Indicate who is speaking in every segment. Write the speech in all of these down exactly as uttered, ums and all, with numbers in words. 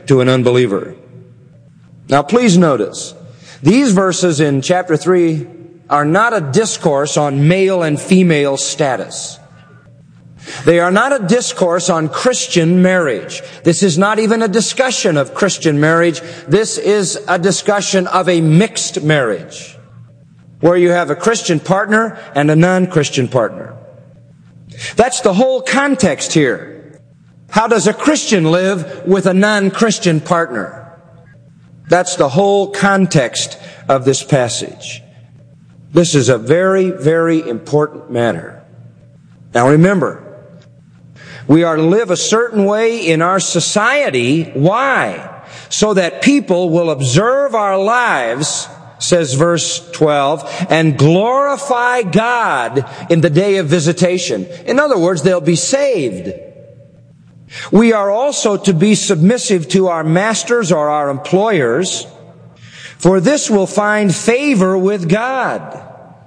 Speaker 1: to an unbeliever. Now please notice, these verses in chapter three are not a discourse on male and female status. They are not a discourse on Christian marriage. This is not even a discussion of Christian marriage. This is a discussion of a mixed marriage, where you have a Christian partner and a non-Christian partner. That's the whole context here. How does a Christian live with a non-Christian partner? That's the whole context of this passage. This is a very, very important matter. Now remember, we are to live a certain way in our society. Why? So that people will observe our lives, says verse twelve, and glorify God in the day of visitation. In other words, they'll be saved. We are also to be submissive to our masters or our employers, for this will find favor with God.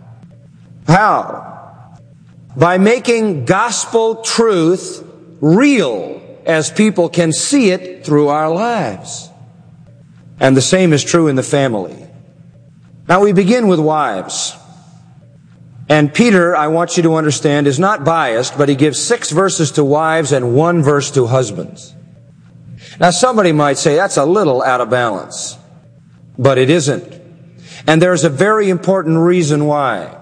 Speaker 1: How? By making gospel truth real as people can see it through our lives. And the same is true in the family. Now we begin with wives. And Peter, I want you to understand, is not biased, but he gives six verses to wives and one verse to husbands. Now somebody might say that's a little out of balance, but it isn't. And there's a very important reason why.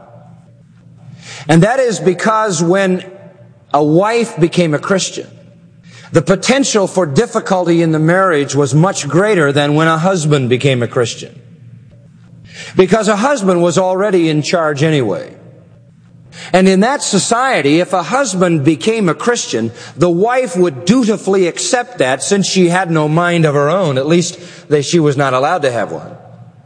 Speaker 1: And that is because when a wife became a Christian, the potential for difficulty in the marriage was much greater than when a husband became a Christian. Because a husband was already in charge anyway. And in that society, if a husband became a Christian, the wife would dutifully accept that, since she had no mind of her own. At least that she was not allowed to have one.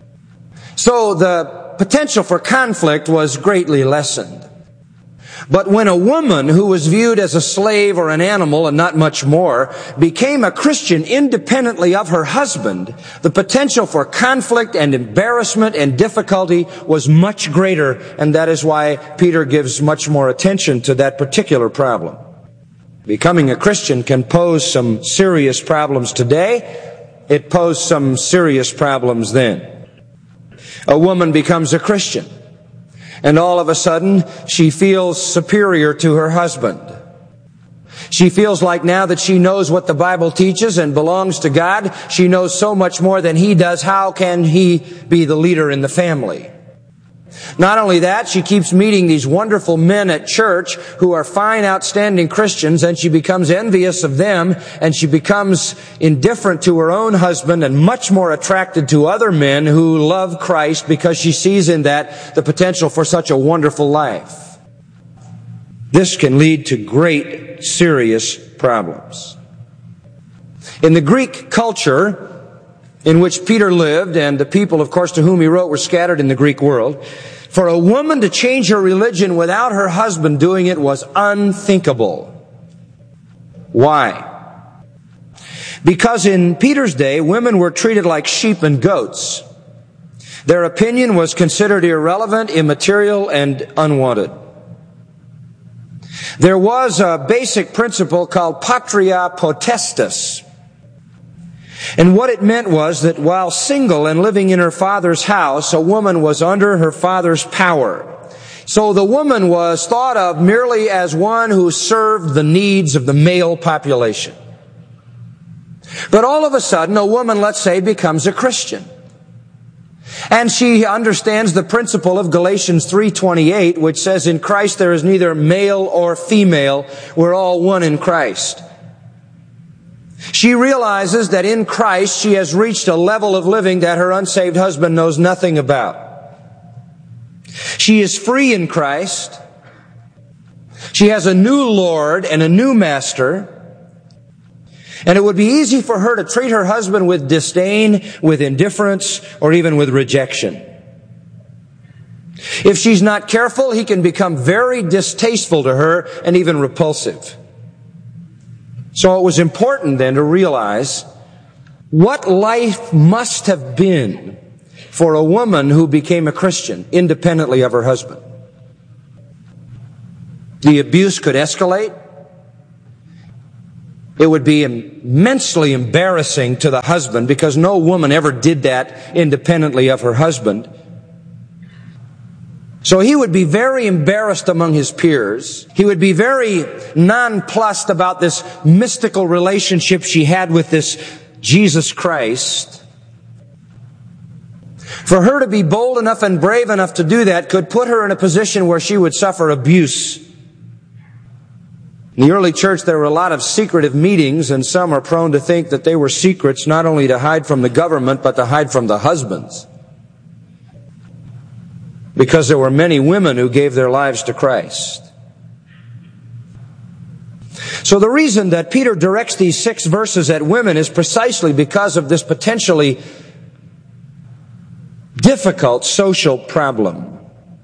Speaker 1: So the potential for conflict was greatly lessened. But when a woman who was viewed as a slave or an animal and not much more became a Christian independently of her husband, the potential for conflict and embarrassment and difficulty was much greater, and that is why Peter gives much more attention to that particular problem. Becoming a Christian can pose some serious problems today. It posed some serious problems then. A woman becomes a Christian, and all of a sudden, she feels superior to her husband. She feels like now that she knows what the Bible teaches and belongs to God, she knows so much more than he does. How can he be the leader in the family? Not only that, she keeps meeting these wonderful men at church who are fine, outstanding Christians, and she becomes envious of them, and she becomes indifferent to her own husband and much more attracted to other men who love Christ, because she sees in that the potential for such a wonderful life. This can lead to great, serious problems. In the Greek culture in which Peter lived, and the people, of course, to whom he wrote were scattered in the Greek world, for a woman to change her religion without her husband doing it was unthinkable. Why? Because in Peter's day, women were treated like sheep and goats. Their opinion was considered irrelevant, immaterial, and unwanted. There was a basic principle called patria potestas. And what it meant was that while single and living in her father's house, a woman was under her father's power. So the woman was thought of merely as one who served the needs of the male population. But all of a sudden, a woman, let's say, becomes a Christian. And she understands the principle of Galatians three twenty-eight, which says, in Christ there is neither male or female. We're all one in Christ. She realizes that in Christ she has reached a level of living that her unsaved husband knows nothing about. She is free in Christ. She has a new Lord and a new master. And it would be easy for her to treat her husband with disdain, with indifference, or even with rejection. If she's not careful, he can become very distasteful to her and even repulsive. So it was important then to realize what life must have been for a woman who became a Christian independently of her husband. The abuse could escalate. It would be immensely embarrassing to the husband, because no woman ever did that independently of her husband. So he would be very embarrassed among his peers. He would be very nonplussed about this mystical relationship she had with this Jesus Christ. For her to be bold enough and brave enough to do that could put her in a position where she would suffer abuse. In the early church, there were a lot of secretive meetings, and some are prone to think that they were secrets not only to hide from the government, but to hide from the husbands. Because there were many women who gave their lives to Christ. So the reason that Peter directs these six verses at women is precisely because of this potentially difficult social problem.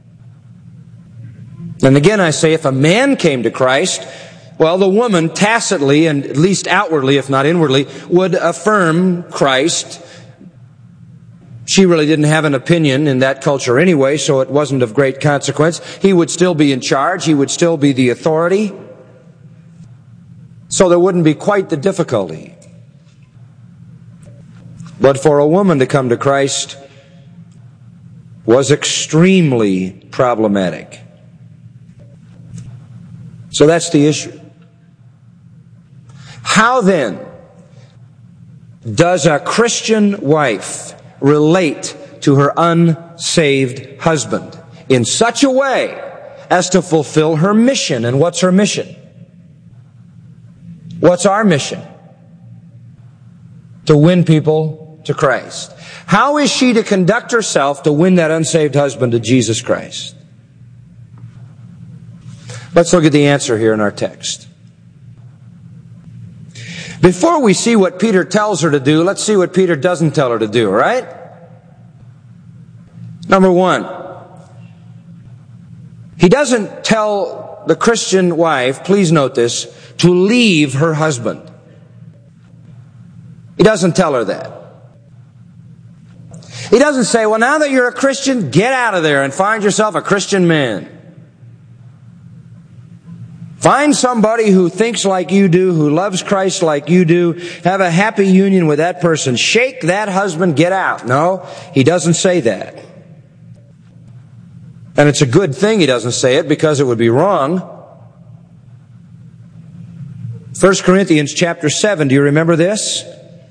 Speaker 1: And again, I say, if a man came to Christ, well, the woman tacitly, and at least outwardly, if not inwardly, would affirm Christ. She really didn't have an opinion in that culture anyway, so it wasn't of great consequence. He would still be in charge. He would still be the authority. So there wouldn't be quite the difficulty. But for a woman to come to Christ was extremely problematic. So that's the issue. How then does a Christian wife relate to her unsaved husband in such a way as to fulfill her mission? And what's her mission? What's our mission? To win people to Christ. How is she to conduct herself to win that unsaved husband to Jesus Christ? Let's look at the answer here in our text. Before we see what Peter tells her to do, let's see what Peter doesn't tell her to do, all right? Number one, he doesn't tell the Christian wife, please note this, to leave her husband. He doesn't tell her that. He doesn't say, well, now that you're a Christian, get out of there and find yourself a Christian man. Find somebody who thinks like you do, who loves Christ like you do. Have a happy union with that person. Shake that husband, get out. No, he doesn't say that. And it's a good thing he doesn't say it, because it would be wrong. First Corinthians chapter seven, do you remember this?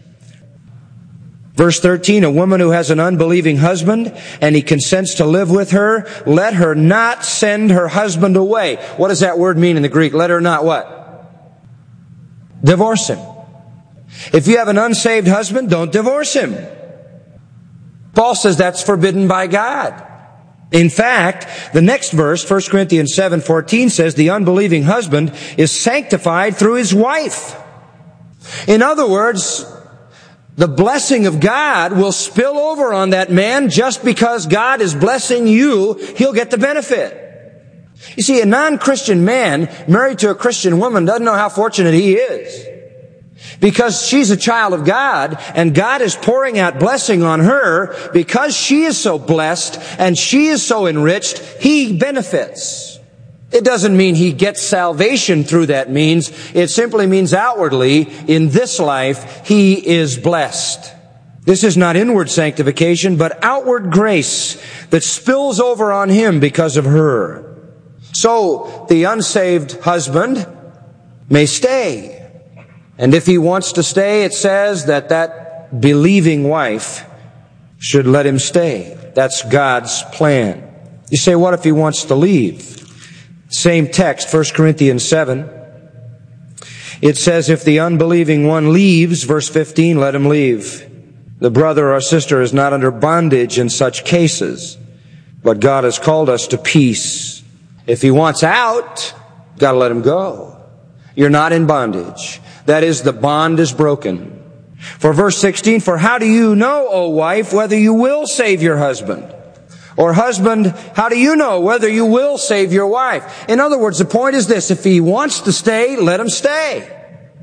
Speaker 1: Verse thirteen, a woman who has an unbelieving husband and he consents to live with her, let her not send her husband away. What does that word mean in the Greek? Let her not what? Divorce him. If you have an unsaved husband, don't divorce him. Paul says that's forbidden by God. In fact, the next verse, First Corinthians seven fourteen, says the unbelieving husband is sanctified through his wife. In other words, the blessing of God will spill over on that man. Just because God is blessing you, he'll get the benefit. You see, a non-Christian man married to a Christian woman doesn't know how fortunate he is. Because she's a child of God, and God is pouring out blessing on her. Because she is so blessed and she is so enriched, he benefits. It doesn't mean he gets salvation through that means. It simply means outwardly, in this life, he is blessed. This is not inward sanctification, but outward grace that spills over on him because of her. So, the unsaved husband may stay. And if he wants to stay, it says that that believing wife should let him stay. That's God's plan. You say, what if he wants to leave? Same text, First Corinthians seven. It says, if the unbelieving one leaves, verse fifteen, let him leave. The brother or sister is not under bondage in such cases, but God has called us to peace. If he wants out, got to let him go. You're not in bondage. That is, the bond is broken. For verse sixteen, for how do you know, O wife, whether you will save your husband? Or husband, how do you know whether you will save your wife? In other words, the point is this: if he wants to stay, let him stay.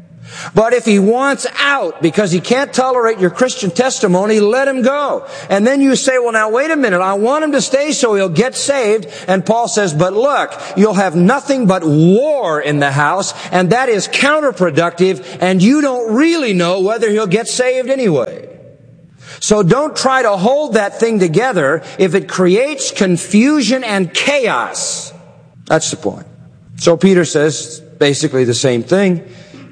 Speaker 1: But if he wants out because he can't tolerate your Christian testimony, let him go. And then you say, well, now wait a minute, I want him to stay so he'll get saved. And Paul says, but look, you'll have nothing but war in the house, and that is counterproductive, and you don't really know whether he'll get saved anyway. So don't try to hold that thing together if it creates confusion and chaos. That's the point. So Peter says basically the same thing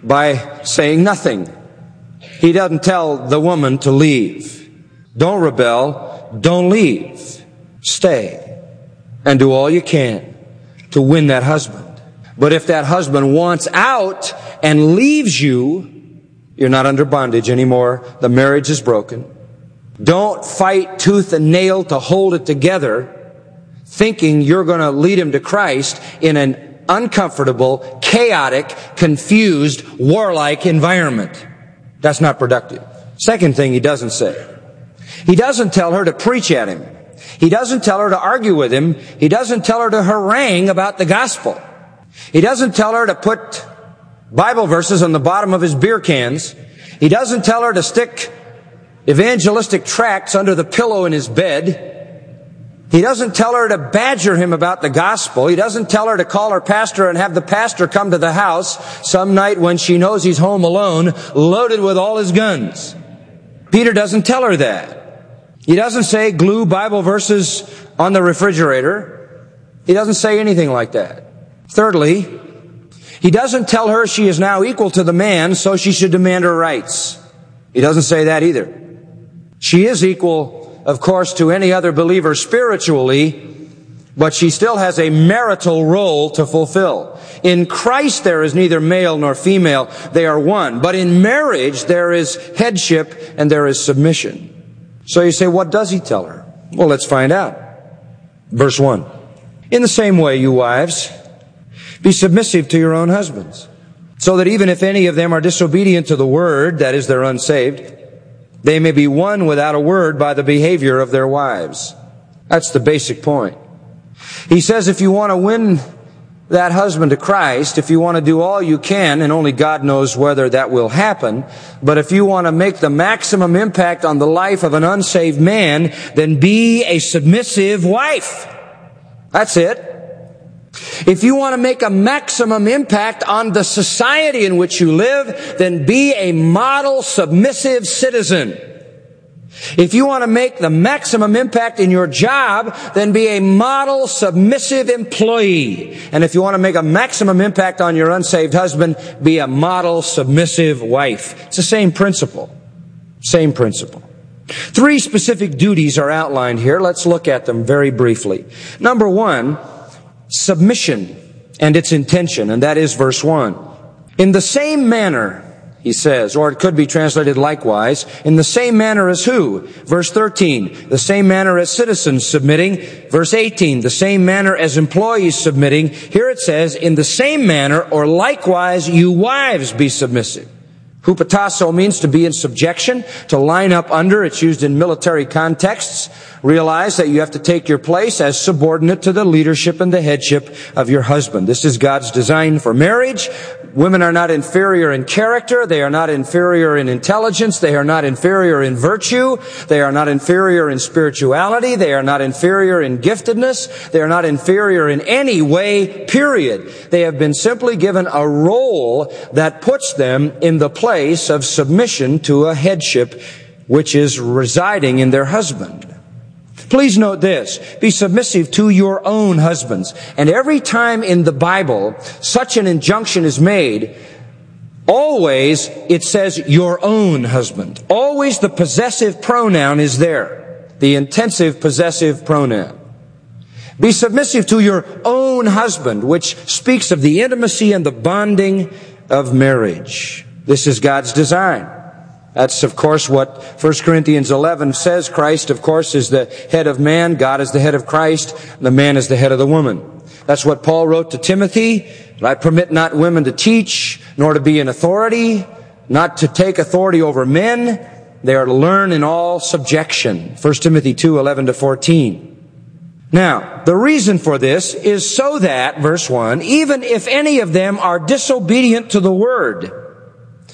Speaker 1: by saying nothing. He doesn't tell the woman to leave. Don't rebel. Don't leave. Stay. And do all you can to win that husband. But if that husband wants out and leaves you, you're not under bondage anymore. The marriage is broken. Don't fight tooth and nail to hold it together, thinking you're going to lead him to Christ in an uncomfortable, chaotic, confused, warlike environment. That's not productive. Second thing he doesn't say. He doesn't tell her to preach at him. He doesn't tell her to argue with him. He doesn't tell her to harangue about the gospel. He doesn't tell her to put Bible verses on the bottom of his beer cans. He doesn't tell her to stick evangelistic tracts under the pillow in his bed. He doesn't tell her to badger him about the gospel. He doesn't tell her to call her pastor and have the pastor come to the house some night when she knows he's home alone, loaded with all his guns. Peter doesn't tell her that. He doesn't say glue Bible verses on the refrigerator. He doesn't say anything like that. Thirdly, he doesn't tell her she is now equal to the man, so she should demand her rights. He doesn't say that either. She is equal, of course, to any other believer spiritually, but she still has a marital role to fulfill. In Christ there is neither male nor female, they are one. But in marriage there is headship and there is submission. So you say, what does he tell her? Well, let's find out. Verse one. In the same way, you wives, be submissive to your own husbands, so that even if any of them are disobedient to the word, that is, they're unsaved, they may be won without a word by the behavior of their wives. That's the basic point. He says if you want to win that husband to Christ, if you want to do all you can, and only God knows whether that will happen, but if you want to make the maximum impact on the life of an unsaved man, then be a submissive wife. That's it. If you want to make a maximum impact on the society in which you live, then be a model submissive citizen. If you want to make the maximum impact in your job, then be a model submissive employee. And if you want to make a maximum impact on your unsaved husband, be a model submissive wife. It's the same principle. Same principle. Three specific duties are outlined here. Let's look at them very briefly. Number one, submission and its intention, and that is verse one. In the same manner, he says, or it could be translated likewise, in the same manner as who? Verse thirteen, the same manner as citizens submitting. Verse eighteen, the same manner as employees submitting. Here it says, in the same manner, or likewise, you wives be submissive. Hupatasso means to be in subjection, to line up under. It's used in military contexts. Realize that you have to take your place as subordinate to the leadership and the headship of your husband. This is God's design for marriage. Women are not inferior in character. They are not inferior in intelligence. They are not inferior in virtue. They are not inferior in spirituality. They are not inferior in giftedness. They are not inferior in any way, period. They have been simply given a role that puts them in the place of submission to a headship which is residing in their husband. Please note this, be submissive to your own husbands. And every time in the Bible such an injunction is made, always it says your own husband. Always the possessive pronoun is there, the intensive possessive pronoun. Be submissive to your own husband, which speaks of the intimacy and the bonding of marriage. This is God's design. That's, of course, what First Corinthians eleven says. Christ, of course, is the head of man. God is the head of Christ. The man is the head of the woman. That's what Paul wrote to Timothy. I permit not women to teach, nor to be in authority, not to take authority over men. They are to learn in all subjection. First Timothy two, eleven to fourteen. Now, the reason for this is so that, verse one, even if any of them are disobedient to the word,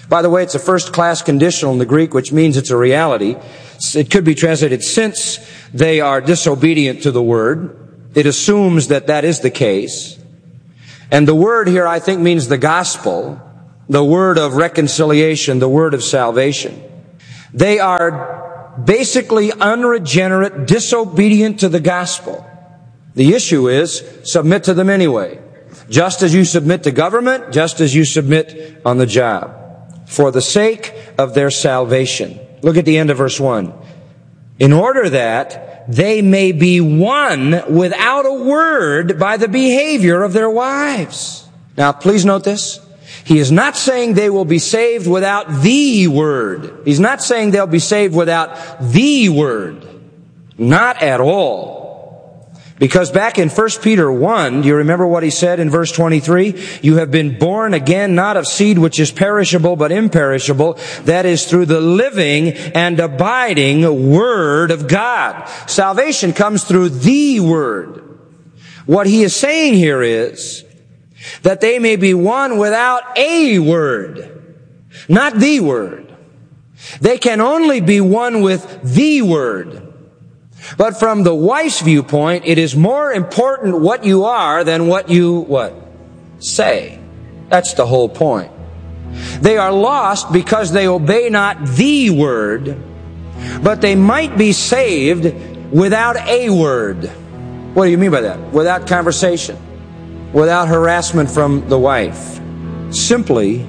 Speaker 1: By the way, it's a first-class conditional in the Greek, which means it's a reality. It could be translated, since they are disobedient to the word. It assumes that that is the case. And the word here, I think, means the gospel, the word of reconciliation, the word of salvation. They are basically unregenerate, disobedient to the gospel. The issue is, submit to them anyway. Just as you submit to government, just as you submit on the job. For the sake of their salvation. Look at the end of verse one. In order that they may be won without a word by the behavior of their wives. Now, please note this. He is not saying they will be saved without the word. He's not saying they'll be saved without the word. Not at all. Because back in First Peter one, do you remember what he said in verse twenty-three? You have been born again, not of seed which is perishable, but imperishable. That is through the living and abiding Word of God. Salvation comes through the Word. What he is saying here is that they may be won without a word, not the Word. They can only be won with the Word. But from the wife's viewpoint, it is more important what you are than what you, what? Say. That's the whole point. They are lost because they obey not the word, but they might be saved without a word. What do you mean by that? Without conversation. Without harassment from the wife. Simply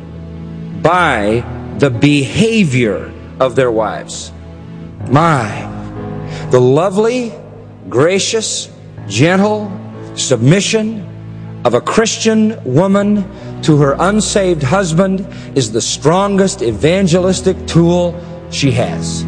Speaker 1: by the behavior of their wives. My The lovely, gracious, gentle submission of a Christian woman to her unsaved husband is the strongest evangelistic tool she has.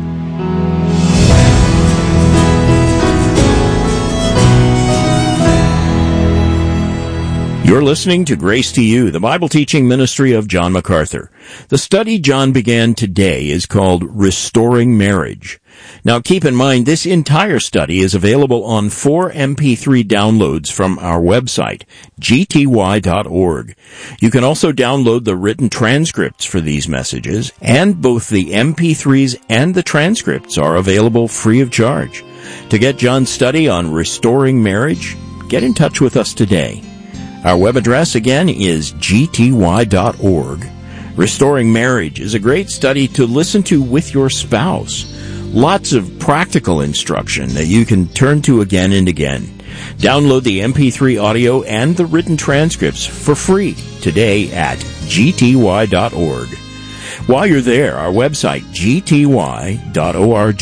Speaker 2: You're listening to Grace to You, the Bible teaching ministry of John MacArthur. The study John began today is called Restoring Marriage. Now keep in mind, this entire study is available on four M P three downloads from our website, G T Y dot org. You can also download the written transcripts for these messages, and both the M P threes and the transcripts are available free of charge. To get John's study on Restoring Marriage, get in touch with us today. Our web address again is G T Y dot org. Restoring Marriage is a great study to listen to with your spouse. Lots of practical instruction that you can turn to again and again. Download the M P three audio and the written transcripts for free today at G T Y dot org. While you're there, our website, G T Y dot org.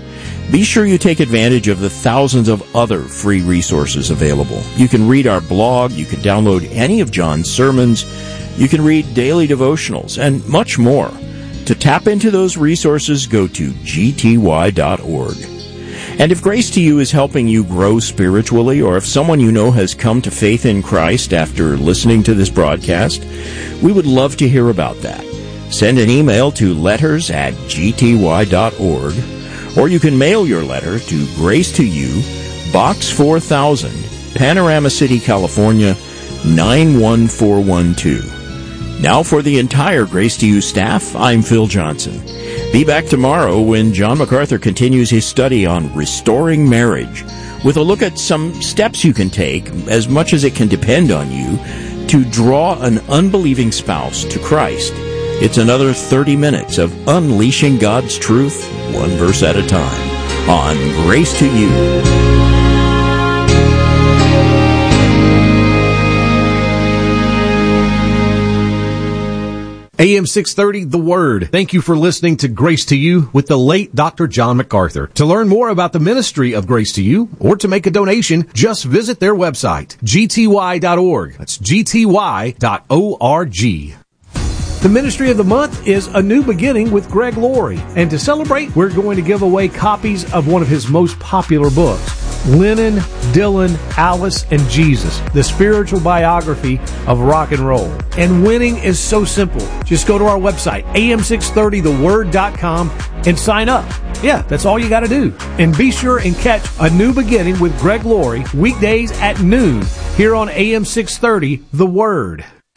Speaker 2: Be sure you take advantage of the thousands of other free resources available. You can read our blog, you can download any of John's sermons, you can read daily devotionals, and much more. To tap into those resources, go to G T Y dot org. And if Grace to You is helping you grow spiritually, or if someone you know has come to faith in Christ after listening to this broadcast, we would love to hear about that. Send an email to letters at G T Y dot org, or you can mail your letter to Grace to You, Box four thousand, Panorama City, California, nine one four one two. Now for the entire Grace to You staff, I'm Phil Johnson. Be back tomorrow when John MacArthur continues his study on restoring marriage with a look at some steps you can take, as much as it can depend on you, to draw an unbelieving spouse to Christ. It's another thirty minutes of unleashing God's truth, one verse at a time, on Grace to You.
Speaker 3: A M six thirty, The Word. Thank you for listening to Grace to You with the late Doctor John MacArthur. To learn more about the ministry of Grace to You, or to make a donation, just visit their website, G T Y dot org. That's G T Y dot org. The ministry of the month is A New Beginning with Greg Laurie. And to celebrate, we're going to give away copies of one of his most popular books, Lennon, Dylan, Alice, and Jesus, the spiritual biography of rock and roll. And winning is so simple. Just go to our website, A M six thirty the word dot com, and sign up. Yeah, that's all you got to do. And be sure and catch A New Beginning with Greg Laurie weekdays at noon here on A M six thirty The Word.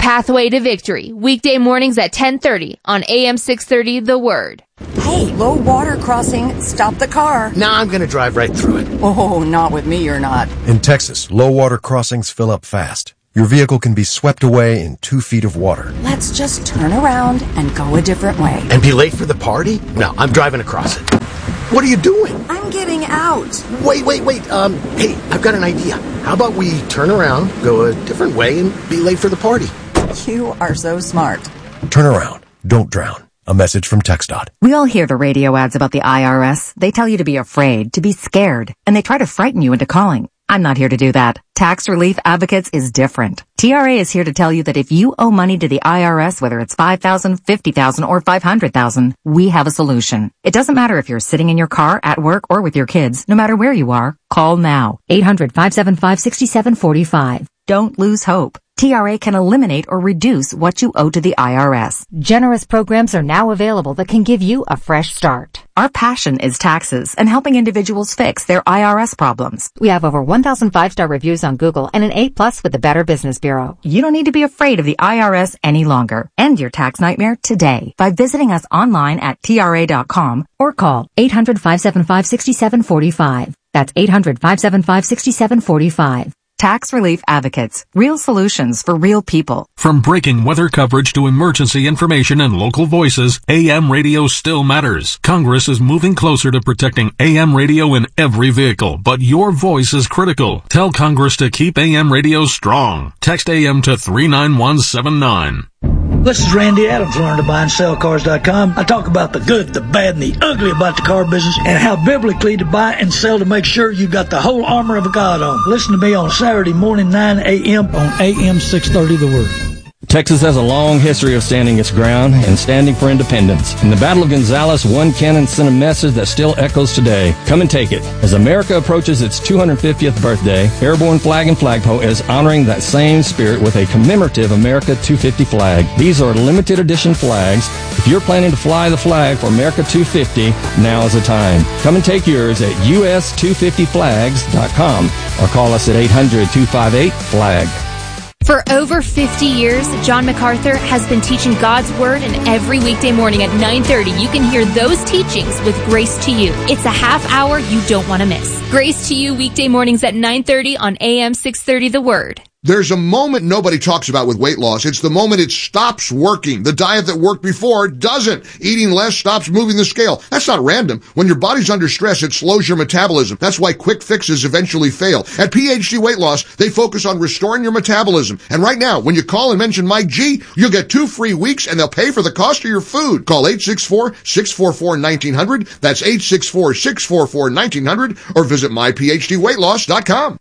Speaker 4: Pathway to Victory, weekday mornings at ten thirty on A M six thirty The Word.
Speaker 5: Hey, low water crossing. Stop the car.
Speaker 6: Nah, I'm going to drive right through it.
Speaker 5: Oh, not with me, you're not.
Speaker 7: In Texas, low water crossings fill up fast. Your vehicle can be swept away in two feet of water.
Speaker 5: Let's just turn around and go a different way.
Speaker 6: And be late for the party? No, I'm driving across it. What are you doing?
Speaker 5: I'm getting out.
Speaker 6: Wait, wait, wait. Um, hey, I've got an idea. How about we turn around, go a different way, and be late for the party?
Speaker 5: You are so smart.
Speaker 7: Turn around. Don't drown. A message from TxDOT.
Speaker 8: We all hear the radio ads about the I R S. They tell you to be afraid, to be scared, and they try to frighten you into calling. I'm not here to do that. Tax Relief Advocates is different. T R A is here to tell you that if you owe money to the I R S, whether it's five thousand dollars, fifty thousand dollars, or five hundred thousand dollars, we have a solution. It doesn't matter if you're sitting in your car, at work, or with your kids. No matter where you are, call now. eight hundred, five seven five, six seven four five. Don't lose hope. T R A can eliminate or reduce what you owe to the I R S.
Speaker 9: Generous programs are now available that can give you a fresh start.
Speaker 8: Our passion is taxes and helping individuals fix their I R S problems.
Speaker 9: We have over one thousand five-star reviews on Google and an A plus with the Better Business Bureau.
Speaker 8: You don't need to be afraid of the I R S any longer. End your tax nightmare today by visiting us online at T R A dot com or call eight hundred, five seven five, six seven four five. That's eight hundred, five seven five, six seven four five. Tax Relief Advocates. Real solutions for real people.
Speaker 10: From breaking weather coverage to emergency information and local voices, A M radio still matters. Congress is moving closer to protecting A M radio in every vehicle, but your voice is critical. Tell Congress to keep A M radio strong. Text A M to three nine one seven nine.
Speaker 11: This is Randy Adams, learn to buy and sell cars dot com. I talk about the good, the bad, and the ugly about the car business and how biblically to buy and sell to make sure you got the whole armor of God on. Listen to me on Saturday morning, nine a.m. on A M six thirty The Word.
Speaker 12: Texas has a long history of standing its ground and standing for independence. In the Battle of Gonzales, one cannon sent a message that still echoes today. Come and take it. As America approaches its two hundred fiftieth birthday, Airborne Flag and Flagpole is honoring that same spirit with a commemorative America two fifty flag. These are limited edition flags. If you're planning to fly the flag for America two fifty, now is the time. Come and take yours at U S two fifty flags dot com or call us at eight hundred, two five eight, flag.
Speaker 4: For over fifty years, John MacArthur has been teaching God's Word, and every weekday morning at nine thirty, you can hear those teachings with Grace to You. It's a half hour you don't want to miss. Grace to You, weekday mornings at nine thirty on A M six thirty The Word.
Speaker 13: There's a moment nobody talks about with weight loss. It's the moment it stops working. The diet that worked before doesn't. Eating less stops moving the scale. That's not random. When your body's under stress, it slows your metabolism. That's why quick fixes eventually fail. At P H D Weight Loss, they focus on restoring your metabolism. And right now, when you call and mention Mike G, you'll get two free weeks and they'll pay for the cost of your food. Call eight six four, six four four, one nine zero zero. That's eight six four, six four four, one nine zero zero or visit my p h d weight loss dot com.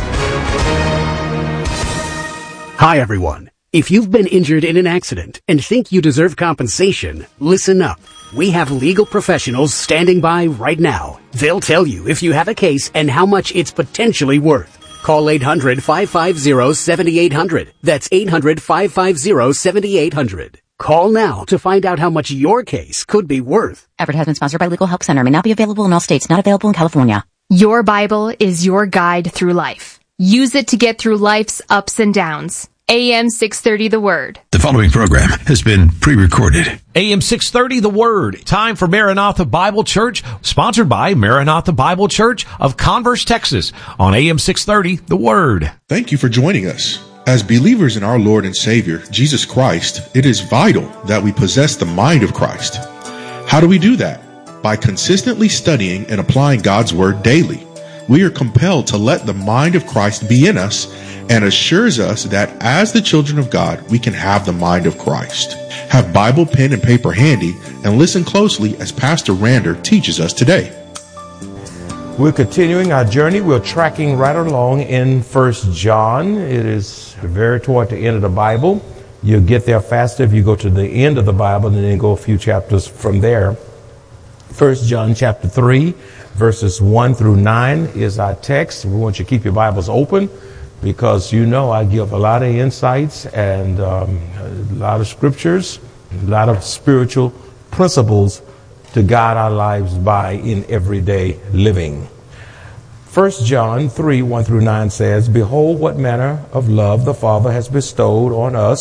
Speaker 14: Hi, everyone. If you've been injured in an accident and think you deserve compensation, listen up. We have legal professionals standing by right now. They'll tell you if you have a case and how much it's potentially worth. Call eight hundred, five five zero, seven eight zero zero. That's eight hundred, five five zero, seven eight zero zero. Call now to find out how much your case could be worth.
Speaker 8: Advertisement sponsored by Legal Help Center. May not be available in all states. Not available in California.
Speaker 4: Your Bible is your guide through life. Use it to get through life's ups and downs. A M six thirty The Word.
Speaker 15: The following program has been pre-recorded.
Speaker 3: A M six thirty The Word. Time for Maranatha Bible Church, sponsored by Maranatha Bible Church of Converse, Texas, on A M six thirty The Word.
Speaker 16: Thank you for joining us. As believers in our Lord and Savior, Jesus Christ, it is vital that we possess the mind of Christ. How do we do that? By consistently studying and applying God's Word daily. We are compelled to let the mind of Christ be in us, and assures us that as the children of God, we can have the mind of Christ. Have Bible, pen, and paper handy, and listen closely as Pastor Rander teaches us today.
Speaker 17: We're continuing our journey. We're tracking right along in First John. It is very toward the end of the Bible. You'll get there faster if you go to the end of the Bible and then go a few chapters from there. First John chapter three, verses one through nine is our text. We want you to keep your Bibles open, because you know I give a lot of insights and um, a lot of scriptures, a lot of spiritual principles to guide our lives by in everyday living. First John three, one through nine says, "Behold, what manner of love the Father has bestowed on us,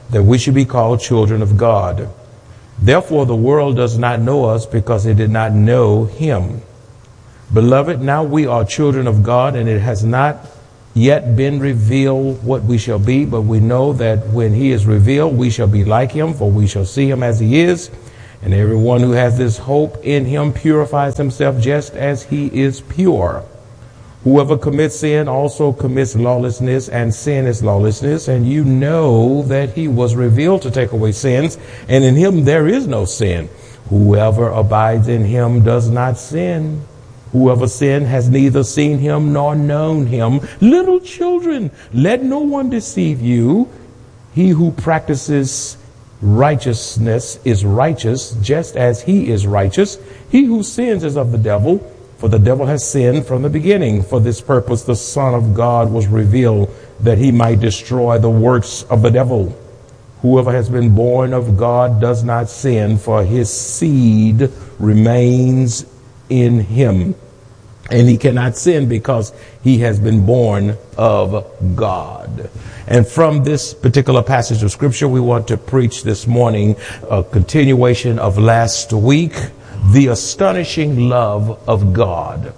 Speaker 17: that we should be called children of God. Therefore, the world does not know us because it did not know him. Beloved, now we are children of God, and it has not yet been revealed what we shall be, but we know that when he is revealed, we shall be like him, for we shall see him as he is. And everyone who has this hope in him purifies himself just as he is pure. Whoever commits sin also commits lawlessness, and sin is lawlessness. And you know that he was revealed to take away sins, and in him there is no sin. Whoever abides in him does not sin. Whoever sinned has neither seen him nor known him. Little children, let no one deceive you. He who practices righteousness is righteous, just as he is righteous. He who sins is of the devil, for the devil has sinned from the beginning. For this purpose the Son of God was revealed, that he might destroy the works of the devil. Whoever has been born of God does not sin, for his seed remains in him. And he cannot sin because he has been born of God. And from this particular passage of scripture, we want to preach this morning a continuation of last week, the astonishing love of God.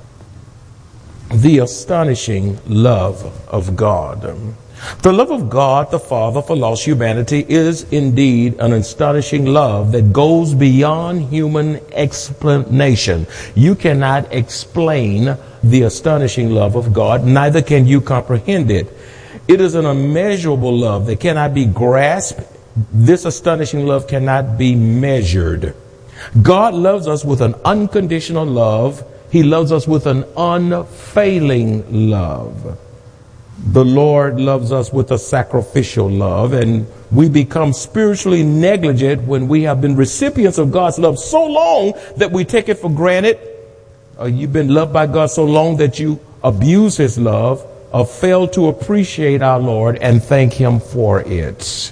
Speaker 17: The astonishing love of God. The love of God the Father for lost humanity is indeed an astonishing love that goes beyond human explanation. You cannot explain the astonishing love of God, neither can you comprehend it. It is an immeasurable love that cannot be grasped. This astonishing love cannot be measured. God loves us with an unconditional love. He loves us with an unfailing love. The Lord loves us with a sacrificial love, and we become spiritually negligent when we have been recipients of God's love so long that we take it for granted. Or you've been loved by God so long that you abuse his love, or fail to appreciate our Lord and thank him for it.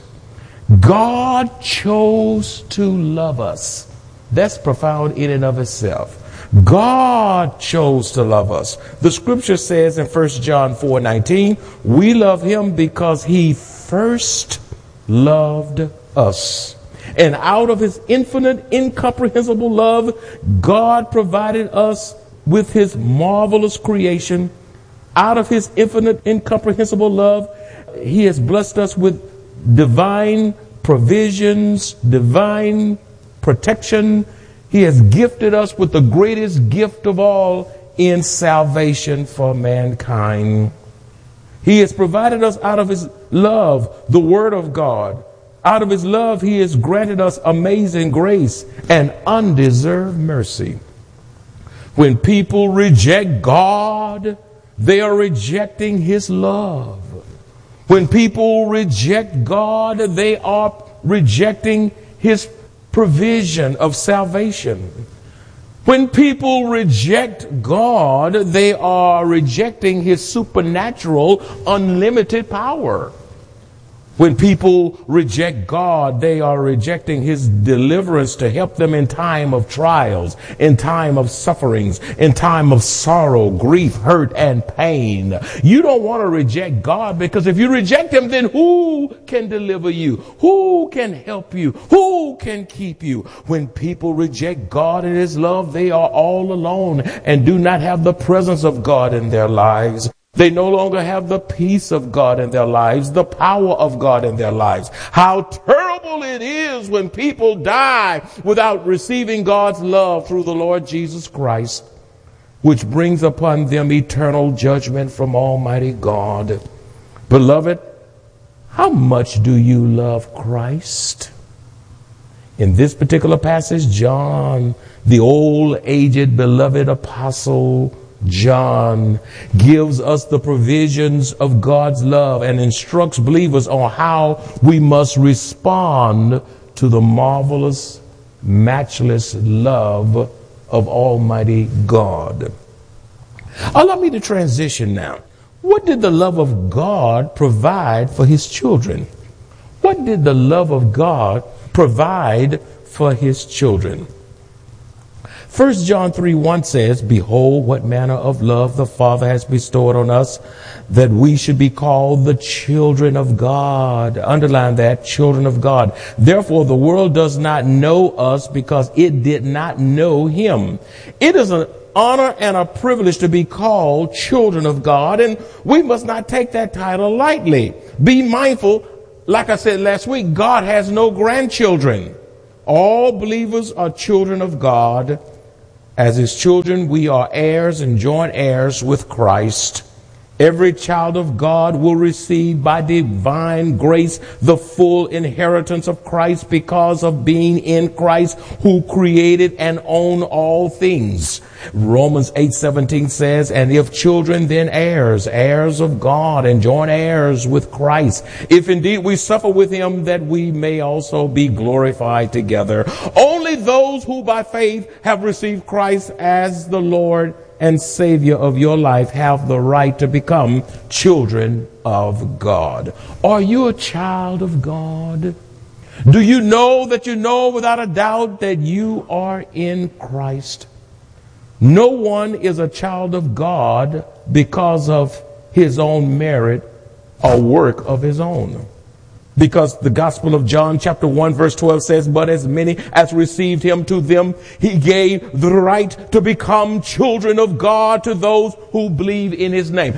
Speaker 17: God chose to love us. That's profound in and of itself. God chose to love us. The scripture says in First John four nineteen, we love him because he first loved us. And out of his infinite, incomprehensible love, God provided us with his marvelous creation. Out of his infinite, incomprehensible love, he has blessed us with divine provisions, divine protection. He has gifted us with the greatest gift of all in salvation for mankind. He has provided us out of his love, the word of God. Out of his love, he has granted us amazing grace and undeserved mercy. When people reject God, they are rejecting his love. When people reject God, they are rejecting his provision of salvation. When people reject God, they are rejecting his supernatural, unlimited power. When people reject God, they are rejecting his deliverance to help them in time of trials, in time of sufferings, in time of sorrow, grief, hurt, and pain. You don't want to reject God, because if you reject him, then who can deliver you? Who can help you? Who can keep you? When people reject God and his love, they are all alone and do not have the presence of God in their lives. They no longer have the peace of God in their lives, the power of God in their lives. How terrible it is when people die without receiving God's love through the Lord Jesus Christ, which brings upon them eternal judgment from Almighty God. Beloved, how much do you love Christ? In this particular passage, John, the old, aged, beloved apostle John, gives us the provisions of God's love and instructs believers on how we must respond to the marvelous, matchless love of Almighty God. Allow me to transition now. What did the love of God provide for his children? What did the love of God provide for his children? First John three one says, behold, what manner of love the Father has bestowed on us, that we should be called the children of God. Underline that, children of God. Therefore, the world does not know us because it did not know him. It is an honor and a privilege to be called children of God, and we must not take that title lightly. Be mindful, like I said last week, God has no grandchildren. All believers are children of God. As his children, we are heirs and joint heirs with Christ. Every child of God will receive by divine grace the full inheritance of Christ because of being in Christ, who created and owned all things. Romans eight seventeen says, and if children, then heirs, heirs of God and joint heirs with Christ, if indeed we suffer with him, that we may also be glorified together. Only those who by faith have received Christ as the Lord and Savior of your life have the right to become children of God. Are you a child of God? Do you know that you know without a doubt that you are in Christ? No one is a child of God because of his own merit or work of his own. Because the Gospel of John chapter one verse twelve says, but as many as received him, to them he gave the right to become children of God, to those who believe in his name.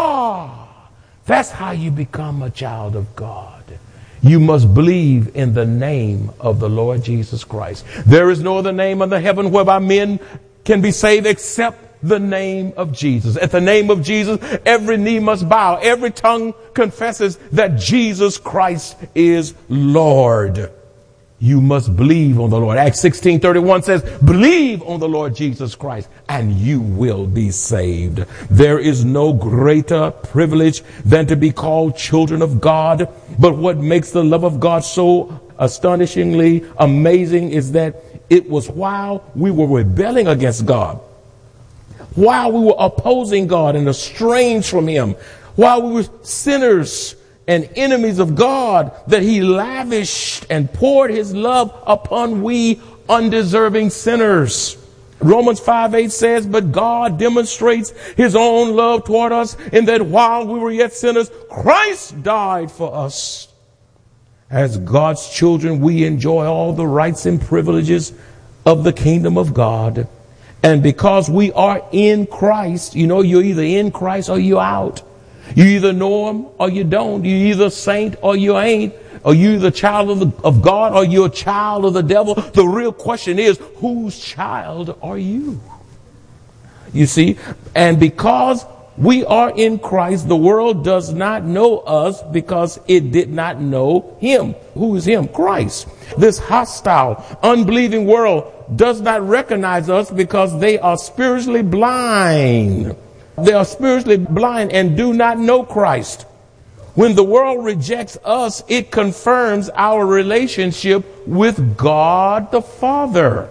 Speaker 17: Ah, that's how you become a child of God. You must believe in the name of the Lord Jesus Christ. There is no other name under heaven whereby men can be saved except the name of Jesus. At the name of Jesus, every knee must bow. Every tongue confesses that Jesus Christ is Lord. You must believe on the Lord. Acts sixteen thirty-one says, believe on the Lord Jesus Christ and you will be saved. There is no greater privilege than to be called children of God. But what makes the love of God so astonishingly amazing is that it was while we were rebelling against God, while we were opposing God and estranged from him, while we were sinners and enemies of God, that he lavished and poured his love upon we undeserving sinners. Romans five eight says, but God demonstrates his own love toward us in that while we were yet sinners, Christ died for us. As God's children, we enjoy all the rights and privileges of the kingdom of God. And because we are in Christ, you know, you're either in Christ or you're out. You either know him or you don't. You're either a saint or you ain't. Or you're the child of, the, of God or you're a child of the devil. The real question is, whose child are you? You see, and because we are in Christ, the world does not know us because it did not know him. Who is him? Christ. This hostile, unbelieving world does not recognize us because they are spiritually blind. They are spiritually blind and do not know Christ. When the world rejects us, it confirms our relationship with God the Father.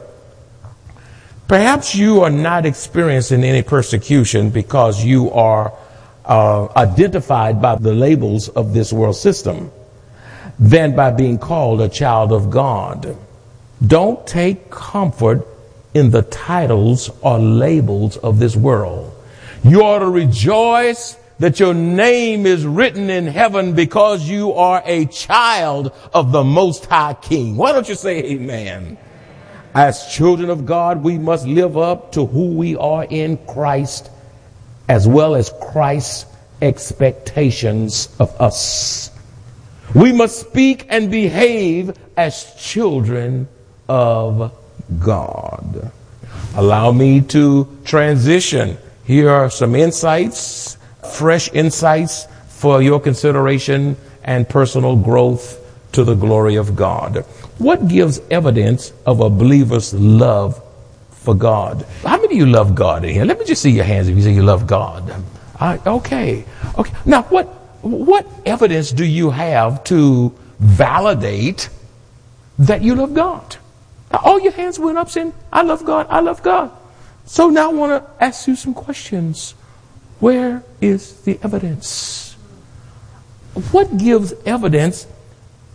Speaker 17: Perhaps you are not experiencing any persecution because you are uh, identified by the labels of this world system than by being called a child of God. Don't take comfort in the titles or labels of this world. You ought to rejoice that your name is written in heaven because you are a child of the Most High King. Why don't you say amen? As children of God, we must live up to who we are in Christ, as well as Christ's expectations of us. We must speak and behave as children of God. Allow me to transition. Here are some insights, fresh insights for your consideration and personal growth to the glory of God. What gives evidence of a believer's love for God? How many of you love God in here? Let me just see your hands if you say you love God. Uh, okay. Okay. Now, what what evidence do you have to validate that you love God? Now, all your hands went up saying, I love God, I love God. So now I want to ask you some questions. Where is the evidence? What gives evidence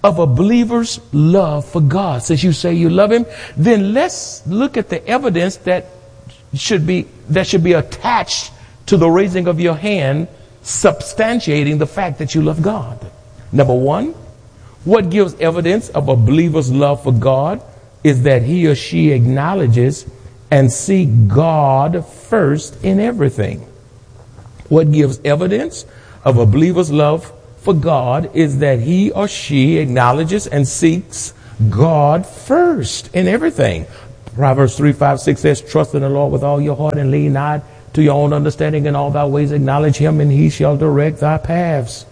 Speaker 17: of a believer's love for God. Since you say you love him, then let's look at the evidence that should be that should be attached to the raising of your hand, substantiating the fact that you love God. Number one, what gives evidence of a believer's love for God is that he or she acknowledges and seeks God first in everything. What gives evidence of a believer's love for God is that he or she acknowledges and seeks God first in everything. Proverbs three, five, six says, trust in the Lord with all your heart and lean not to your own understanding. In all thy ways acknowledge him, and he shall direct thy paths.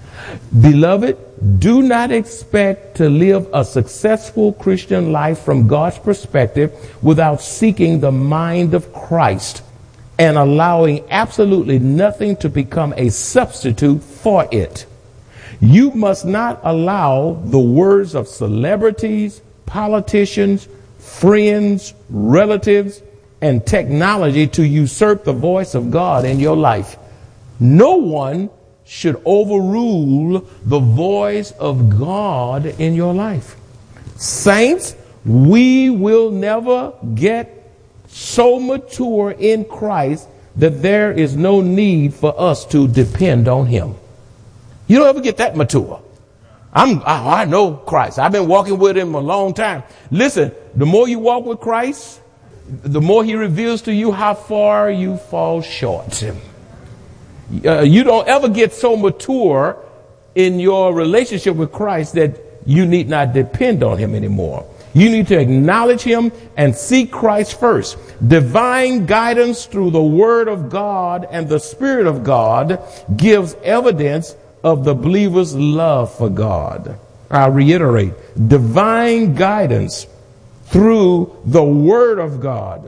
Speaker 17: Beloved, do not expect to live a successful Christian life from God's perspective without seeking the mind of Christ and allowing absolutely nothing to become a substitute for it. You must not allow the words of celebrities, politicians, friends, relatives, and technology to usurp the voice of God in your life. No one should overrule the voice of God in your life. Saints, we will never get so mature in Christ that there is no need for us to depend on him. You don't ever get that mature. I'm, I, I know Christ. I've been walking with him a long time. Listen, the more you walk with Christ, the more he reveals to you how far you fall short. Uh, you don't ever get so mature in your relationship with Christ that you need not depend on him anymore. You need to acknowledge him and seek Christ first. Divine guidance through the Word of God and the Spirit of God gives evidence of the believer's love for God. I reiterate, divine guidance through the Word of God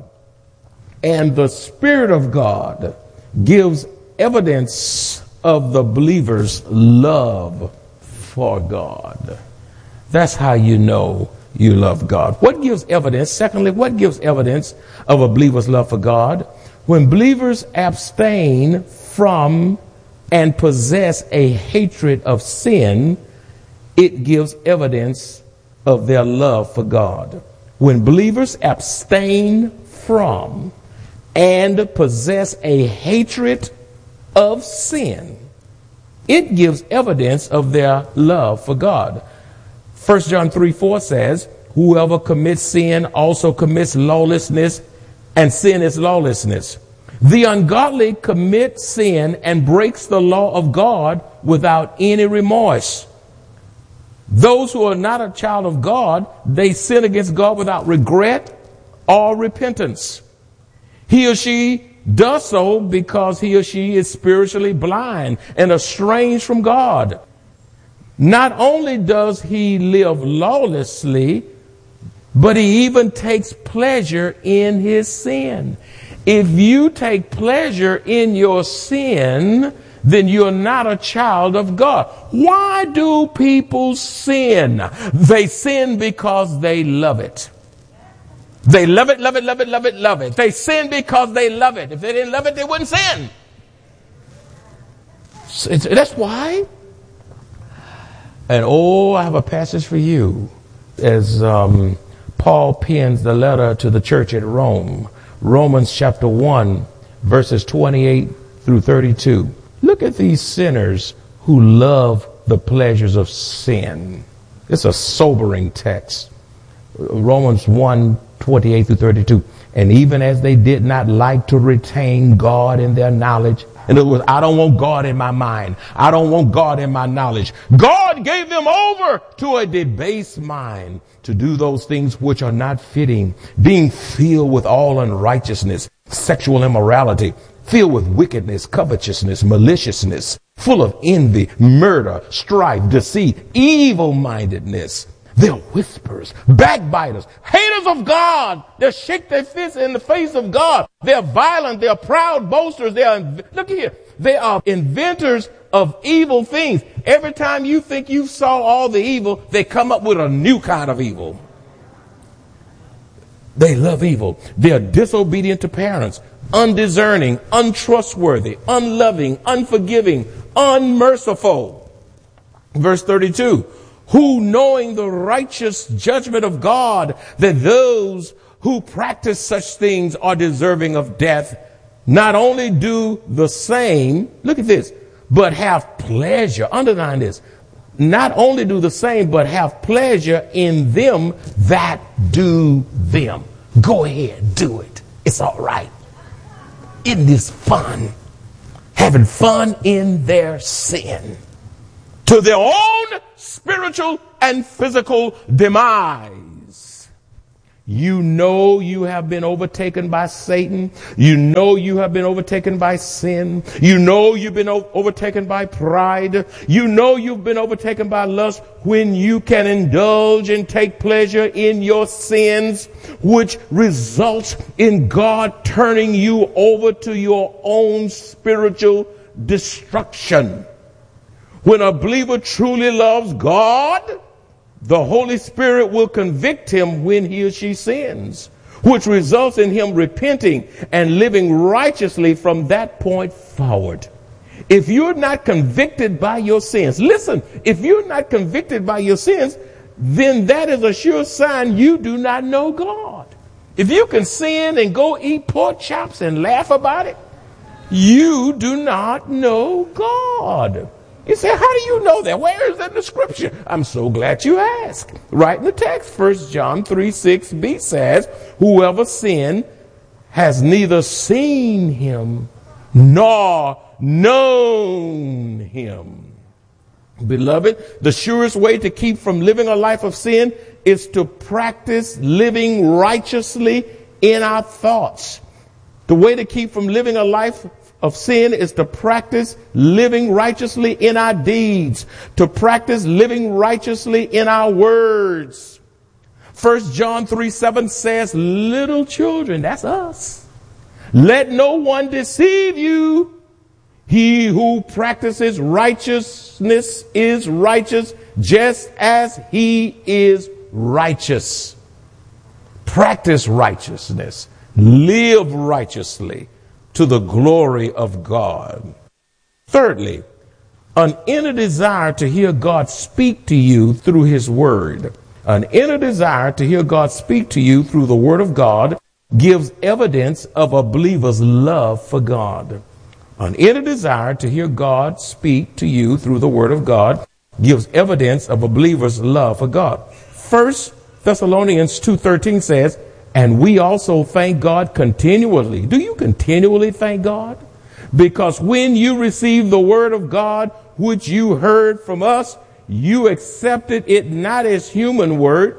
Speaker 17: and the Spirit of God gives evidence of the believer's love for God. That's how you know you love God. What gives evidence? Secondly, what gives evidence of a believer's love for God? When believers abstain from and possess a hatred of sin, it gives evidence of their love for God. When believers abstain from and possess a hatred of sin, it gives evidence of their love for God. First John three, four says, whoever commits sin also commits lawlessness, and sin is lawlessness. The ungodly commit sin and breaks the law of God without any remorse. Those who are not a child of God, they sin against God without regret or repentance. He or she does so because he or she is spiritually blind and estranged from God. Not only does he live lawlessly, but he even takes pleasure in his sin. If you take pleasure in your sin, then you're not a child of God. Why do people sin? They sin because they love it. They love it, love it, love it, love it, love it. They sin because they love it. If they didn't love it, they wouldn't sin. That's why. And oh, I have a passage for you as um, Paul pens the letter to the church at Rome. Romans chapter one, verses twenty-eight through thirty-two. Look at these sinners who love the pleasures of sin. It's a sobering text. Romans one, twenty-eight through thirty-two. And even as they did not like to retain God in their knowledge, in other words, I don't want God in my mind. I don't want God in my knowledge. God gave them over to a debased mind to do those things which are not fitting, being filled with all unrighteousness, sexual immorality, filled with wickedness, covetousness, maliciousness, full of envy, murder, strife, deceit, evil-mindedness. They're whisperers, backbiters, haters of God. They shake their fists in the face of God. They're violent. They're proud boasters. They are, look here, they are inventors of evil things. Every time you think you saw all the evil, they come up with a new kind of evil. They love evil. They're disobedient to parents, undiscerning, untrustworthy, unloving, unforgiving, unmerciful. Verse thirty-two. who, knowing the righteous judgment of God, that those who practice such things are deserving of death, not only do the same, look at this, but have pleasure. Underline this. Not only do the same, but have pleasure in them that do them. Go ahead, do it. It's all right. Isn't this fun? Having fun in their sin, to their own spiritual and physical demise. You know you have been overtaken by Satan. You know you have been overtaken by sin. You know you've been o- overtaken by pride. You know you've been overtaken by lust when you can indulge and take pleasure in your sins, which results in God turning you over to your own spiritual destruction. When a believer truly loves God, the Holy Spirit will convict him when he or she sins, which results in him repenting and living righteously from that point forward. If you're not convicted by your sins, listen, if you're not convicted by your sins, then that is a sure sign you do not know God. If you can sin and go eat pork chops and laugh about it, you do not know God. You say, how do you know that? Where is that in the scripture? I'm so glad you asked. Right in the text, First John three six b says, whoever sinned has neither seen him nor known him. Beloved, the surest way to keep from living a life of sin is to practice living righteously in our thoughts. The way to keep from living a life of sin is to practice living righteously in our deeds, to practice living righteously in our words. First John three seven says, little children, that's us, let no one deceive you. He who practices righteousness is righteous just as he is righteous. Practice righteousness. Live righteously to the glory of God. Thirdly, an inner desire to hear God speak to you through his word. An inner desire to hear God speak to you through the word of God gives evidence of a believer's love for God. An inner desire to hear God speak to you through the word of God gives evidence of a believer's love for God. First Thessalonians two thirteen says, and we also thank God continually. Do you continually thank God? Because when you received the word of God, which you heard from us, you accepted it not as human word,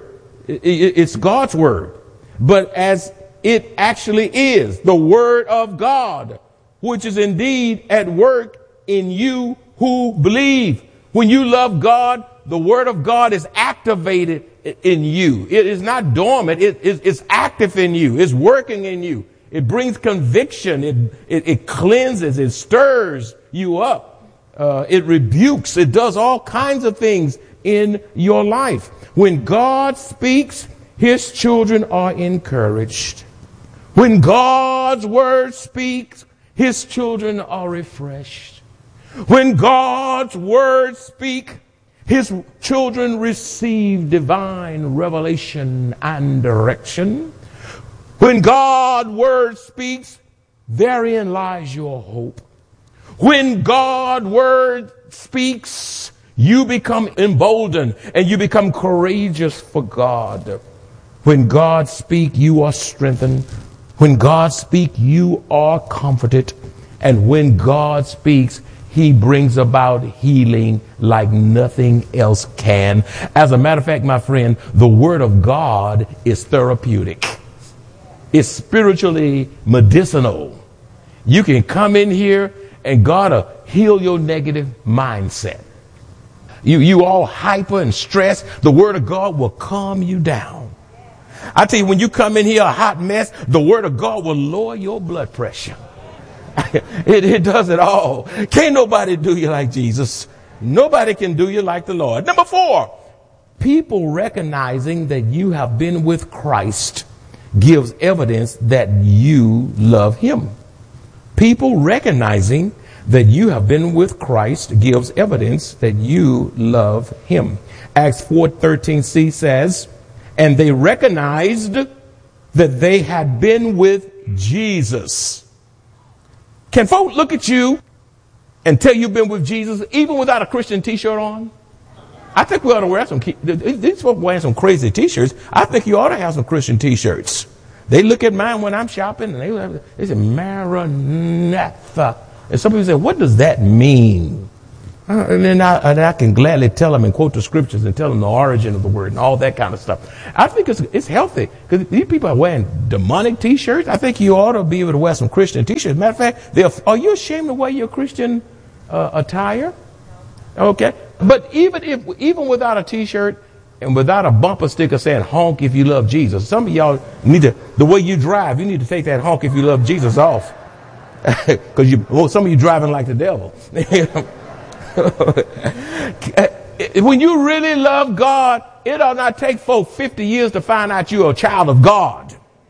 Speaker 17: it's God's word, but as it actually is, the word of God, which is indeed at work in you who believe. When you love God, the word of God is activated in you. It is not dormant. It is it's active in you. It's working in you. It brings conviction. It, it, it cleanses. It stirs you up. Uh, it rebukes. It does all kinds of things in your life. When God speaks, his children are encouraged. When God's word speaks, his children are refreshed. When God's word speaks, his children receive divine revelation and direction. When God's word speaks, therein lies your hope. When God's word speaks, you become emboldened and you become courageous for God. When God speaks, you are strengthened. When God speaks, you are comforted. And when God speaks, he brings about healing like nothing else can. As a matter of fact, my friend, the word of God is therapeutic. It's spiritually medicinal. You can come in here and God will heal your negative mindset. You, you all hyper and stressed, the word of God will calm you down. I tell you, when you come in here a hot mess, the word of God will lower your blood pressure. It, it does it all. Can't nobody do you like Jesus. Nobody can do you like the Lord. Number four, people recognizing that you have been with Christ gives evidence that you love him. People recognizing that you have been with Christ gives evidence that you love him. Acts four thirteen c says, and they recognized that they had been with Jesus. Can folk look at you and tell you've been with Jesus even without a Christian t-shirt on? I think we ought to wear some, these folk wearing some crazy t-shirts. I think you ought to have some Christian t-shirts. They look at mine when I'm shopping and they, they say, Maranatha. And some people say, what does that mean? Uh, and then I, and I can gladly tell them and quote the scriptures and tell them the origin of the word and all that kind of stuff. I think it's it's healthy because these people are wearing demonic t-shirts. I think you ought to be able to wear some Christian t-shirts. Matter of fact, they're, are you ashamed to wear your Christian uh, attire? Okay. But even if even without a t-shirt and without a bumper sticker saying honk if you love Jesus, some of y'all need to, the way you drive, you need to take that honk if you love Jesus off. Because you, well, some of you driving like the devil. When you really love God, it ought not take folk fifty years to find out you're a child of God.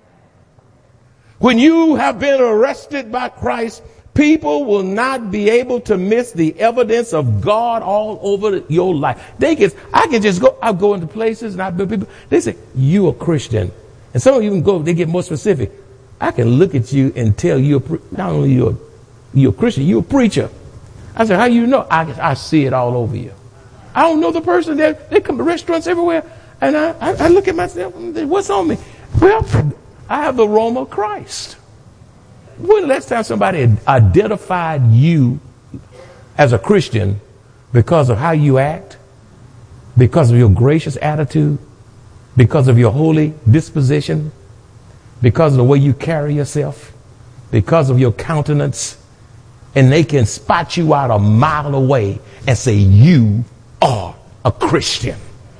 Speaker 17: When you have been arrested by Christ, people will not be able to miss the evidence of God all over your life. They can, I can just go, I'll go into places and I people, they say, you a Christian. And some of you can go, they get more specific. I can look at you and tell you, not only you're, you're a Christian, you're a preacher. I said, how you know? I, I see it all over you. I don't know the person. They, they come to restaurants everywhere. And I, I, I look at myself, what's on me? Well, I have the aroma of Christ. When the last time somebody identified you as a Christian because of how you act, because of your gracious attitude, because of your holy disposition, because of the way you carry yourself, because of your countenance, and they can spot you out a mile away and say, you are a Christian.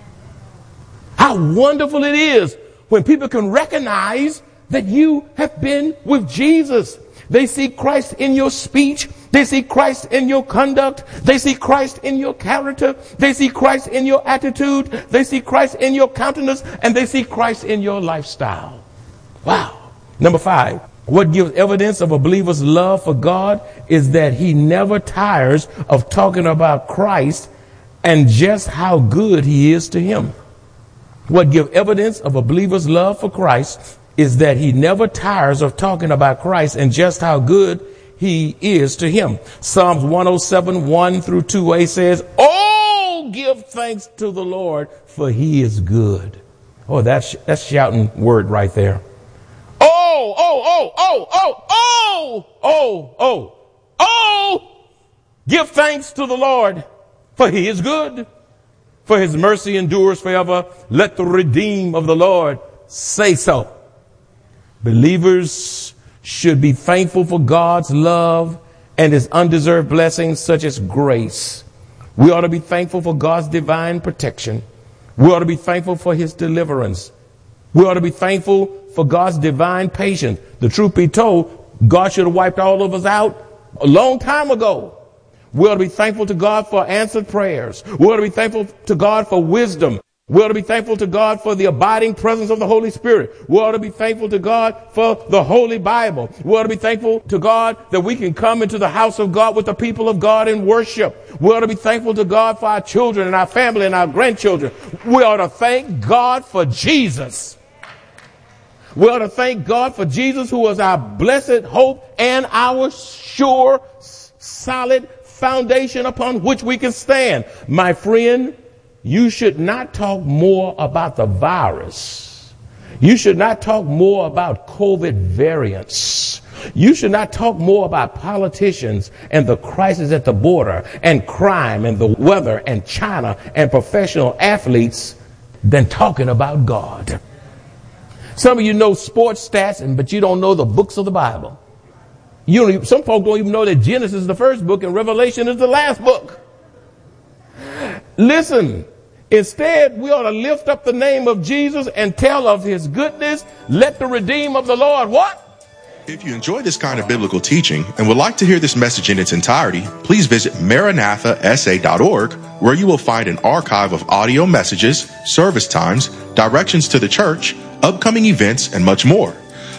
Speaker 17: How wonderful it is when people can recognize that you have been with Jesus. They see Christ in your speech. They see Christ in your conduct. They see Christ in your character. They see Christ in your attitude. They see Christ in your countenance. And they see Christ in your lifestyle. Wow. Number five. What gives evidence of a believer's love for God is that he never tires of talking about Christ and just how good he is to him. What gives evidence of a believer's love for Christ is that he never tires of talking about Christ and just how good he is to him. Psalms one oh seven, one through two a says, oh, give thanks to the Lord, for he is good. Oh, that's, that's shouting word right there. Oh, oh, oh, oh, oh, oh, oh, oh, oh, give thanks to the Lord, for he is good, for his mercy endures forever. Let the redeemed of the Lord say so. Believers should be thankful for God's love and his undeserved blessings such as grace. We ought to be thankful for God's divine protection. We ought to be thankful for his deliverance. We ought to be thankful for God's divine patience. The truth be told, God should have wiped all of us out a long time ago. We ought to be thankful to God for answered prayers. We ought to be thankful to God for wisdom. We ought to be thankful to God for the abiding presence of the Holy Spirit. We ought to be thankful to God for the Holy Bible. We ought to be thankful to God that we can come into the house of God with the people of God and worship. We ought to be thankful to God for our children and our family and our grandchildren. We ought to thank God for Jesus. We ought to thank God for Jesus, who is our blessed hope and our sure, solid foundation upon which we can stand. My friend, you should not talk more about the virus. You should not talk more about COVID variants. You should not talk more about politicians and the crisis at the border and crime and the weather and China and professional athletes than talking about God. Some of you know sports stats, and but you don't know the books of the Bible. You don't even, some folk don't even know that Genesis is the first book and Revelation is the last book. Listen. Instead, we ought to lift up the name of Jesus and tell of his goodness. Let the redeemed of the Lord what?
Speaker 16: If you enjoy this kind of biblical teaching and would like to hear this message in its entirety, please visit maranatha s a dot org, where you will find an archive of audio messages, service times, directions to the church, upcoming events, and much more.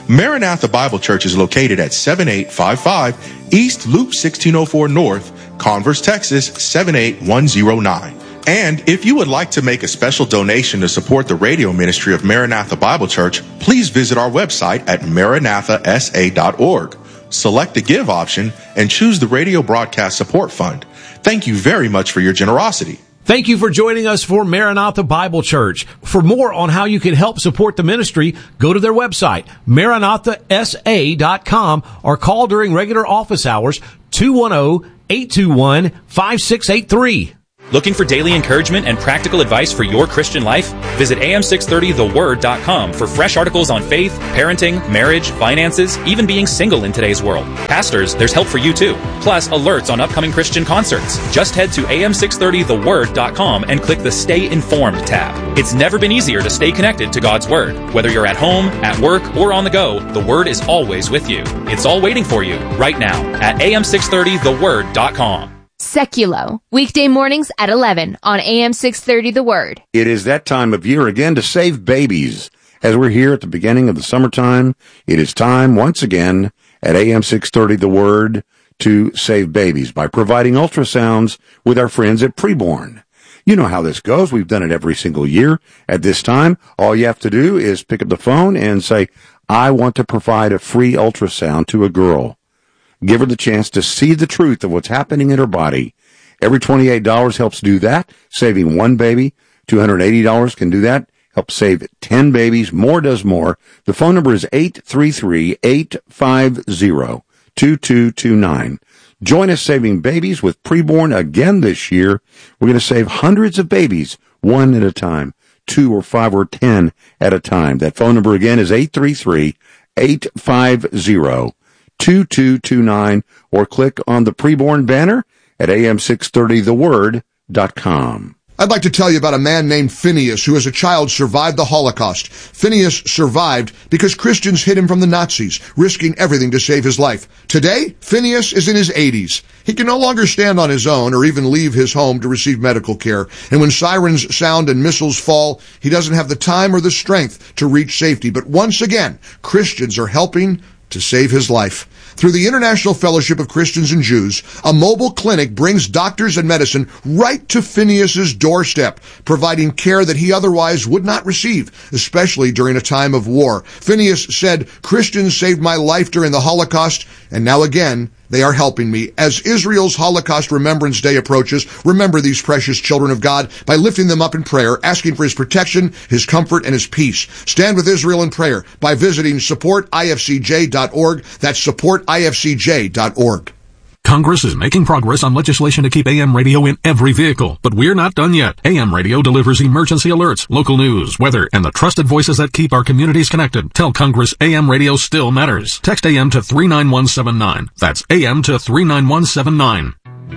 Speaker 16: Maranatha Bible Church is located at seventy-eight fifty-five East Loop sixteen oh four North, Converse, Texas seven eight one oh nine. And if you would like to make a special donation to support the radio ministry of Maranatha Bible Church, please visit our website at maranatha s a dot org. Select the Give option and choose the Radio Broadcast Support Fund. Thank you very much for your generosity.
Speaker 3: Thank you for joining us for Maranatha Bible Church. For more on how you can help support the ministry, go to their website, maranatha s a dot com, or call during regular office hours, two one zero, eight two one, five six eight three.
Speaker 18: Looking for daily encouragement and practical advice for your Christian life? Visit A M six thirty the word dot com for fresh articles on faith, parenting, marriage, finances, even being single in today's world. Pastors, there's help for you too. Plus, alerts on upcoming Christian concerts. Just head to A M six thirty the word dot com and click the Stay Informed tab. It's never been easier to stay connected to God's Word. Whether you're at home, at work, or on the go, the Word is always with you. It's all waiting for you right now at A M six thirty the word dot com.
Speaker 4: Seculo, weekday mornings at eleven on A M six thirty The Word.
Speaker 19: It is that time of year again to save babies. As we're here at the beginning of the summertime, it is time once again at A M six thirty The Word to save babies by providing ultrasounds with our friends at Preborn. You know how this goes. We've done it every single year. At this time, all you have to do is pick up the phone and say, I want to provide a free ultrasound to a girl. Give her the chance to see the truth of what's happening in her body. Every twenty-eight dollars helps do that, saving one baby. two hundred eighty dollars can do that, help save ten babies. More does more. The phone number is eight three three, eight five zero, two two two nine. Join us saving babies with Preborn again this year. We're going to save hundreds of babies, one at a time, two or five or ten at a time. That phone number again is eight three three, eight five zero, two two two nine, or click on the Preborn banner at A M six thirty the word dot com.
Speaker 13: I'd like to tell you about a man named Phineas who as a child survived the Holocaust. Phineas survived because Christians hid him from the Nazis, risking everything to save his life. Today, Phineas is in his eighties. He can no longer stand on his own or even leave his home to receive medical care. And when sirens sound and missiles fall, he doesn't have the time or the strength to reach safety. But once again, Christians are helping to save his life. Through the International Fellowship of Christians and Jews, a mobile clinic brings doctors and medicine right to Phineas's doorstep, providing care that he otherwise would not receive, especially during a time of war. Phineas said, Christians saved my life during the Holocaust, and now again, they are helping me. As Israel's Holocaust Remembrance Day approaches, remember these precious children of God by lifting them up in prayer, asking for his protection, his comfort, and his peace. Stand with Israel in prayer by visiting support I F C J dot org. That's support I F C J dot org.
Speaker 10: Congress is making progress on legislation to keep A M radio in every vehicle, but we're not done yet. A M radio delivers emergency alerts, local news, weather, and the trusted voices that keep our communities connected. Tell Congress A M radio still matters. Text A M to three nine one seven nine. That's A M to three nine one seven nine.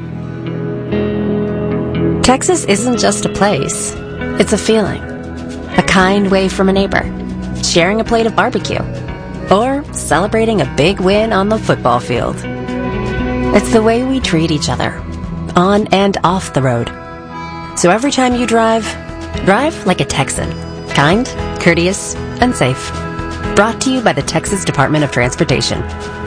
Speaker 20: Texas isn't just a place. It's a feeling. A kind wave from a neighbor. Sharing a plate of barbecue. Or celebrating a big win on the football field. It's the way we treat each other, on and off the road. So every time you drive, drive like a Texan. Kind, courteous, and safe. Brought to you by the Texas Department of Transportation.